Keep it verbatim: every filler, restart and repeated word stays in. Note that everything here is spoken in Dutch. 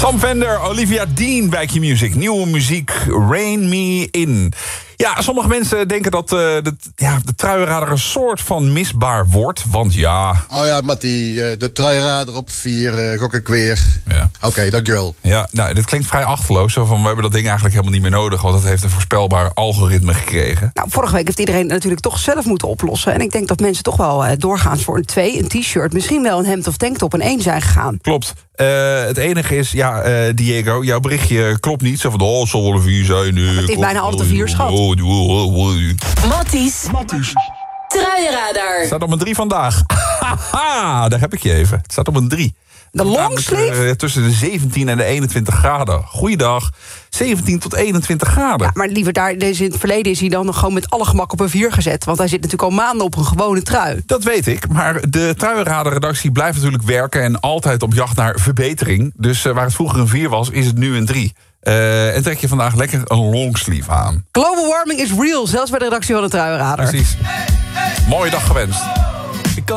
Sam Fender, Olivia Dean bij Q-Music. Nieuwe muziek, Rain Me In. Ja, sommige mensen denken dat uh, de, ja, de truienradar een soort van misbaar wordt. Want ja... Oh ja, Mattie, uh, de truienradar op vier, uh, gok ik weer. Ja. Oké, okay, dankjewel. Ja, nou, dit klinkt vrij achterloos. Zo van, we hebben dat ding eigenlijk helemaal niet meer nodig. Want het heeft een voorspelbaar algoritme gekregen. Nou, vorige week heeft iedereen natuurlijk toch zelf moeten oplossen. En ik denk dat mensen toch wel uh, doorgaans voor een twee, een t-shirt... misschien wel een hemd of tanktop een één zijn gegaan. Klopt. Uh, het enige is, ja, uh, Diego, jouw berichtje klopt niet. Zo van, oh, het zal wel een vier zijn. Uh, ja, het is bijna altijd een vier, schat. Oh, oh, oh, oh. Matties. Matties. Truienradar. Het staat op een drie vandaag. Haha, daar heb ik je even. Het staat op een drie. De longsleeve? Uh, tussen de zeventien en de eenentwintig graden. Goeiedag. zeventien tot eenentwintig graden. Ja, maar liever daar, deze in het verleden is hij dan nog gewoon met alle gemak op een vier gezet. Want hij zit natuurlijk al maanden op een gewone trui. Dat weet ik, maar de Truienradar-redactie blijft natuurlijk werken... en altijd op jacht naar verbetering. Dus uh, waar het vroeger een vier was, is het nu een drie. Uh, en trek je vandaag lekker een longsleeve aan. Global warming is real, zelfs bij de redactie van de Truienradar. Precies. Mooie dag gewenst.